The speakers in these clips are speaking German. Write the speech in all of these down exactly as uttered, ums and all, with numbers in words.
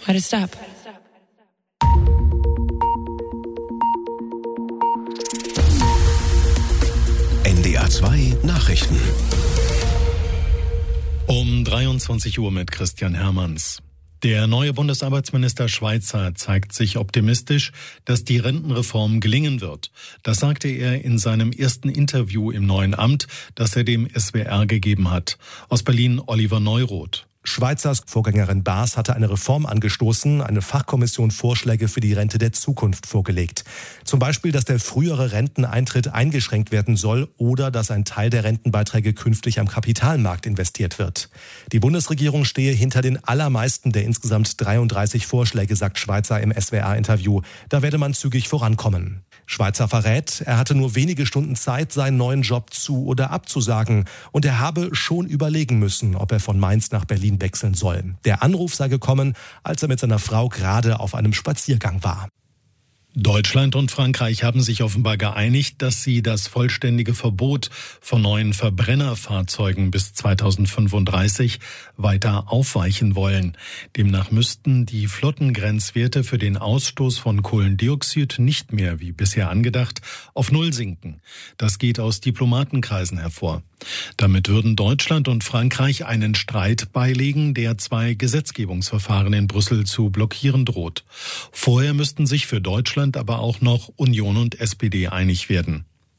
Why to stop? N D R zwei Nachrichten. Um dreiundzwanzig Uhr mit Christian Hermanns. Der neue Bundesarbeitsminister Schweizer zeigt sich optimistisch, dass die Rentenreform gelingen wird. Das sagte er in seinem ersten Interview im neuen Amt, das er dem S W R gegeben hat. Aus Berlin Oliver Neuroth. Schweizers Vorgängerin Baas hatte eine Reform angestoßen, eine Fachkommission Vorschläge für die Rente der Zukunft vorgelegt. Zum Beispiel, dass der frühere Renteneintritt eingeschränkt werden soll oder dass ein Teil der Rentenbeiträge künftig am Kapitalmarkt investiert wird. Die Bundesregierung stehe hinter den allermeisten der insgesamt dreiunddreißig Vorschläge, sagt Schweizer im S W R-Interview. Da werde man zügig vorankommen. Schweizer verrät, er hatte nur wenige Stunden Zeit, seinen neuen Job zu- oder abzusagen. Und er habe schon überlegen müssen, ob er von Mainz nach Berlin wechseln soll. Der Anruf sei gekommen, als er mit seiner Frau gerade auf einem Spaziergang war. Deutschland und Frankreich haben sich offenbar geeinigt, dass sie das vollständige Verbot von neuen Verbrennerfahrzeugen bis zweitausendfünfunddreißig weiter aufweichen wollen. Demnach müssten die Flottengrenzwerte für den Ausstoß von Kohlendioxid nicht mehr, wie bisher angedacht, auf Null sinken. Das geht aus Diplomatenkreisen hervor. Damit würden Deutschland und Frankreich einen Streit beilegen, der zwei Gesetzgebungsverfahren in Brüssel zu blockieren droht. Vorher müssten sich für Deutschland aber auch noch Union und S P D einig werden.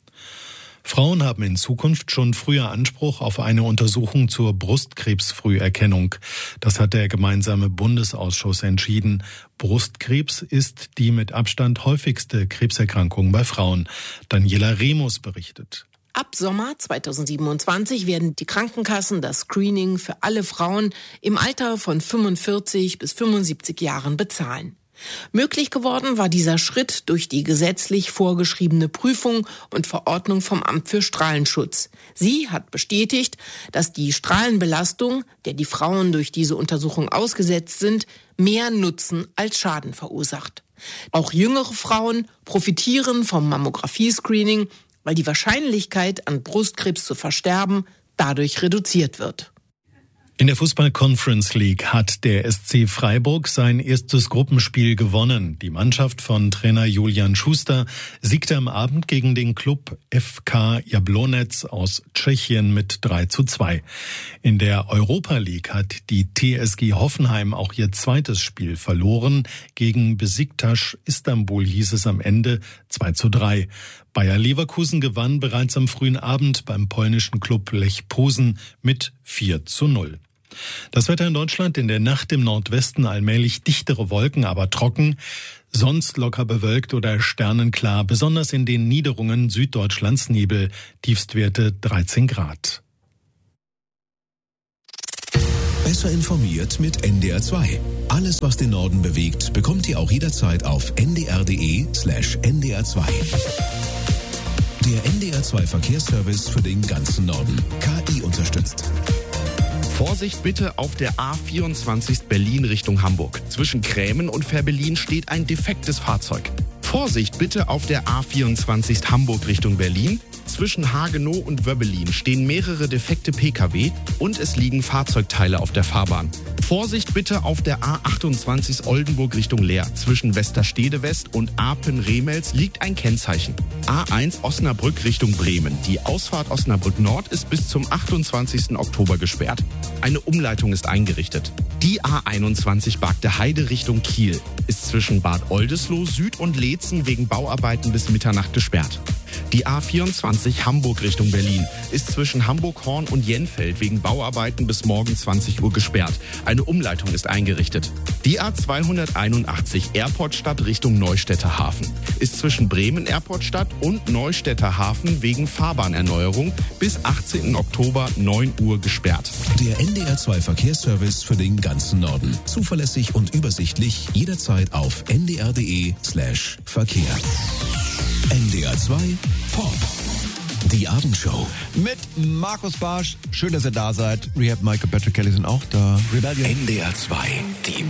Frauen haben in Zukunft schon früher Anspruch auf eine Untersuchung zur Brustkrebsfrüherkennung. Das hat der gemeinsame Bundesausschuss entschieden. Brustkrebs ist die mit Abstand häufigste Krebserkrankung bei Frauen. Daniela Remus berichtet. Ab Sommer zweitausendsiebenundzwanzig werden die Krankenkassen das Screening für alle Frauen im Alter von fünfundvierzig bis fünfundsiebzig Jahren bezahlen. Möglich geworden war dieser Schritt durch die gesetzlich vorgeschriebene Prüfung und Verordnung vom Amt für Strahlenschutz. Sie hat bestätigt, dass die Strahlenbelastung, der die Frauen durch diese Untersuchung ausgesetzt sind, mehr Nutzen als Schaden verursacht. Auch jüngere Frauen profitieren vom Mammographie-Screening, weil die Wahrscheinlichkeit, an Brustkrebs zu versterben, dadurch reduziert wird. In der Fußball-Conference League hat der S C Freiburg sein erstes Gruppenspiel gewonnen. Die Mannschaft von Trainer Julian Schuster siegte am Abend gegen den Klub F K Jablonec aus Tschechien mit drei zu zwei. In der Europa League hat die T S G Hoffenheim auch ihr zweites Spiel verloren. Gegen Besiktas Istanbul hieß es am Ende zwei zu drei. Bayer Leverkusen gewann bereits am frühen Abend beim polnischen Klub Lech Posen mit vier zu null. Das Wetter in Deutschland: in der Nacht im Nordwesten allmählich dichtere Wolken, aber trocken. Sonst locker bewölkt oder sternenklar, besonders in den Niederungen Süddeutschlands Nebel. Tiefstwerte dreizehn Grad. Besser informiert mit N D R zwei. Alles, was den Norden bewegt, bekommt ihr auch jederzeit auf n d r punkt d e slash n d r zwei. Der N D R zwei Verkehrsservice für den ganzen Norden. K I unterstützt. Vorsicht bitte auf der A vierundzwanzig Berlin Richtung Hamburg. Zwischen Krämen und Fährberlin steht ein defektes Fahrzeug. Vorsicht bitte auf der A vierundzwanzig Hamburg Richtung Berlin. Zwischen Hagenow und Wöbbelin stehen mehrere defekte P K W und es liegen Fahrzeugteile auf der Fahrbahn. Vorsicht bitte auf der A achtundzwanzig Oldenburg Richtung Leer. Zwischen Westerstede West und Apen-Remels liegt ein Kennzeichen. A eins Osnabrück Richtung Bremen. Die Ausfahrt Osnabrück Nord ist bis zum achtundzwanzigsten Oktober gesperrt. Eine Umleitung ist eingerichtet. Die A einundzwanzig Bagde Heide Richtung Kiel ist zwischen Bad Oldesloe Süd und Leetzen wegen Bauarbeiten bis Mitternacht gesperrt. Die A vierundzwanzig Hamburg Richtung Berlin ist zwischen Hamburg-Horn und Jenfeld wegen Bauarbeiten bis morgen zwanzig Uhr gesperrt. Eine Umleitung ist eingerichtet. Die A zweihunderteinundachtzig Airportstadt Richtung Neustädter Hafen ist zwischen Bremen Airportstadt und Neustädter Hafen wegen Fahrbahnerneuerung bis achtzehnten Oktober neun Uhr gesperrt. Der N D R zwei Verkehrsservice für den ganzen Norden. Zuverlässig und übersichtlich, jederzeit auf n d r punkt d e slash Verkehr. N D R zwei Pop. Die Abendshow. Mit Markus Barsch. Schön, dass ihr da seid. Rehab, Michael, Patrick Kelly sind auch da. Rebellion. N D R zwei. Die